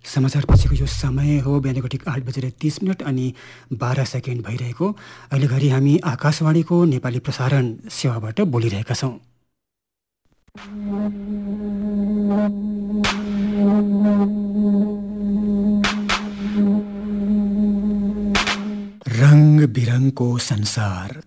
समाचारपछिको यो समय हो बिहानको ठिक 8:30 अनि 12 सेकेन्ड भइरहेको। अहिले घरि हामी आकाशवाणीको नेपाली प्रसारण सेवाबाट बोलिरहेका छौँ। रंग बिरंगको संसार।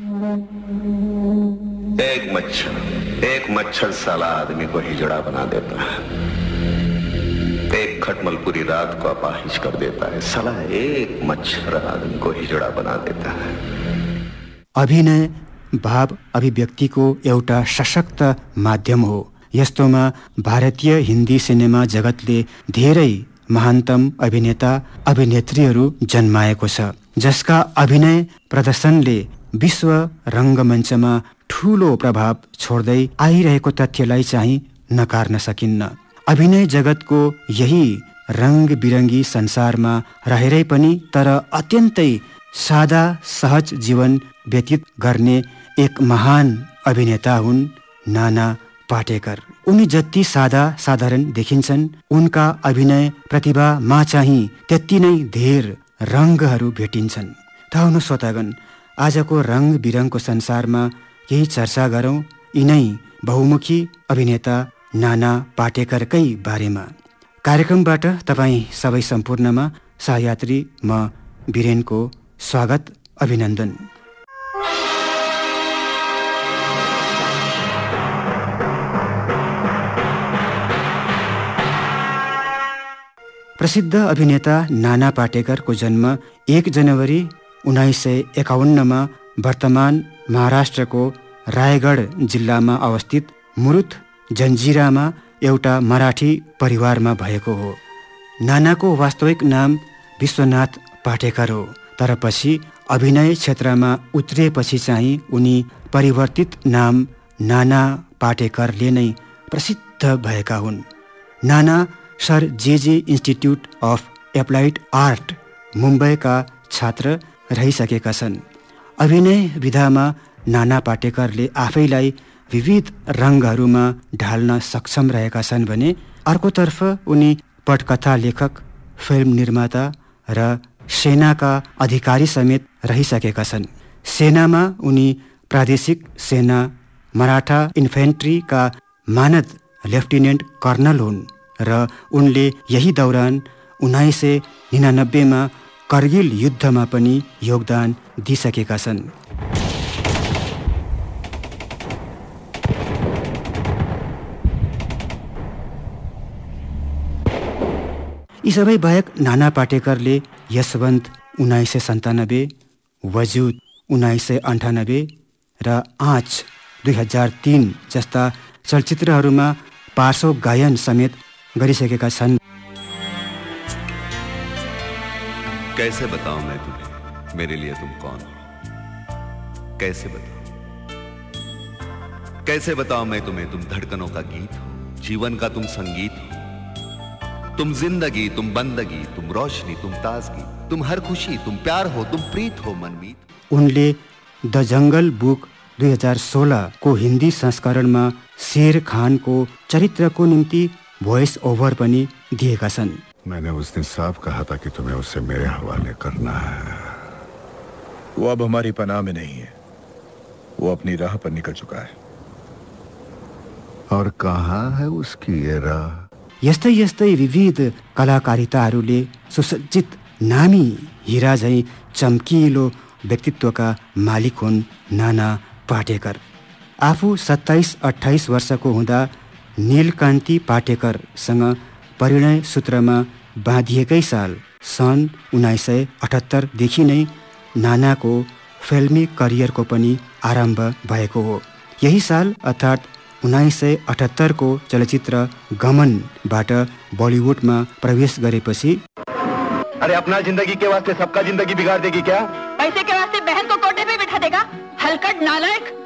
एक मच्छर साला आदमी को हिजड़ा बना देता है। एक खटमल पूरी रात को अपाहिज कर देता है। साला एक मच्छर आदमी को हिजड़ा बना देता है। अभिनय भाव अभिव्यक्तिको एउटा सशक्त माध्यम हो। यस्तोमा भारतीय हिन्दी सिनेमा जगतले धेरै महानतम अभिनेता अभिनेत्रीहरू जन्माएको छ, जसका अभिनय प्रदर्शनले विश्व रङ्गमञ्चमा ठूलो प्रभाव छोड्दै आइरहेको तथ्यलाई चाहिँ नकार्न सकिन्न। अभिनय जगतको यही रंग बिरंगी संसारमा रहेरै पनि तर अत्यन्तै सादा सहज जीवन व्यतीत गर्ने एक महान अभिनेता हुन् नाना पाटेकर। उनी जति सादा साधारण देखिन्छन्, उनका अभिनय प्रतिभामा चाहिँ त्यति नै धेर रङ्गहरू भेटिन्छन्। त हुनु श्रोतागण, आजको रंग बिरङको संसारमा केही चर्चा गरौँ यिनै बहुमुखी अभिनेता नाना पाटेकरकै बारेमा। कार्यक्रमबाट तपाईँ सबै सम्पूर्णमा सहयात्री म वीरेनको स्वागत अभिनन्दन। प्रसिद्ध अभिनेता नाना पाटेकरको जन्म 1 जनवरी 1951 वर्तमान महाराष्ट्रको रायगढ जिल्लामा अवस्थित मुरुड जन्जिरामा एउटा मराठी परिवारमा भएको हो। नानाको वास्तविक नाम विश्वनाथ पाटेकर हो, तर पछि अभिनय क्षेत्रमा उत्रिएपछि चाहिँ उनी परिवर्तित नाम नाना पाटेकरले नै प्रसिद्ध भएका हुन्। नाना सर जे इन्स्टिट्युट अफ एप्लाइड आर्ट मुम्बईका छात्र रहिसकेका छन्। अभिनय विधामा नाना पाटेकरले आफैलाई विविध रङ्गहरूमा ढाल्न सक्षम रहेका छन् भने अर्कोतर्फ उनी पटकथा लेखक, फिल्म निर्माता र सेनाका अधिकारी समेत रहिसकेका छन्। सेनामा उनी प्रादेशिक सेना मराठा इन्फेन्ट्रीका मानद लेफ्टिनेन्ट कर्नल हुन् र उनले यही दौरान 1999 मा करगिल युद्धमा पनि योगदान दिइसकेका छन्। यी सबै बाहेक नाना पाटेकरले यशवन्त 1997, वजुद 1998 र आँच 2003 जस्ता चलचित्रहरूमा पार्श्व गायन समेत गरिसकेका छन्। कैसे बताऊं मैं तुम्हें मेरे लिए तुम कौन हो? कैसे बताऊं मैं तुम्हें तुम धड़कनों का गीत हो, जीवन का तुम संगीत हो। तुम जिंदगी, तुम बंदगी, तुम रोशनी, तुम ताजगी, तुम हर खुशी, तुम प्यार हो, तुम प्रीत हो, मनमीत। उनले द जंगल बुक 2016 को हिन्दी संस्करणमा शेर खानको चरित्रको निम्ति भोइस ओभर पनि दिएका छन्। मैंने उस दिन साफ कहा था कि तुम्हें उसे मेरे हवाले करना है। वो अब हमारी पनाह में नहीं है। वो अपनी राह पर निकल चुका है। और कहाँ है उसकी ये राह? यस्तै यस्तै विविध कलाकारिताहरूले सुसज्जित नामी हिरा झैँ चम्किलो व्यक्तित्वका मालिक हुन् नाना पाटेकर। आफू 27-28 वर्षको हुँदा नीलकान्ति पाटेकरसँग परिणय सूत्रमा बाँधिएकै साल सन् 1978 देखि नै नानाको फिल्मी करियरको पनि आरम्भ भएको हो। यही साल अर्थात् 1978 को चलचित्र गमनबाट बॉलीवुडमा प्रवेश गरेपछि अरे अपना जिंदगी के वास्ते सबका जिंदगी बिगाड़ देगी क्या? पैसे के वास्ते बहन को कोठे पे बिठा देगा, हलकट नालायक।